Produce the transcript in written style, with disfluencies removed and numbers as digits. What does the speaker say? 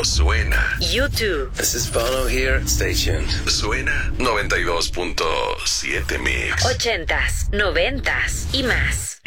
Esto suena. YouTube. This is Bono here. Stay tuned. Suena 92.7 Mix. 80s, 90s y más.